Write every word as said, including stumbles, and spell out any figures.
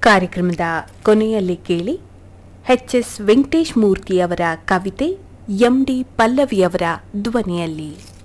ಕಾರ್ಯಕ್ರಮದ ಕೊನೆಯಲ್ಲಿ ಕೇಳಿ ಎಚ್ ಎಸ್ ವೆಂಕಟೇಶ್ ಮೂರ್ತಿಯವರ ಕವಿತೆ ಎಂ ಡಿ ಪಲ್ಲವಿಯವರ ಧ್ವನಿಯಲ್ಲಿ.